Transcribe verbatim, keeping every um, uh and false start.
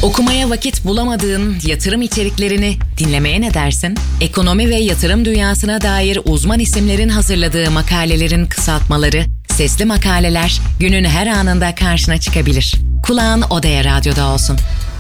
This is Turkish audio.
Okumaya vakit bulamadığın yatırım içeriklerini dinlemeye ne dersin? Ekonomi ve yatırım dünyasına dair uzman isimlerin hazırladığı makalelerin kısaltmaları, sesli makaleler günün her anında karşına çıkabilir. Kulağın Odea Radyo'da olsun.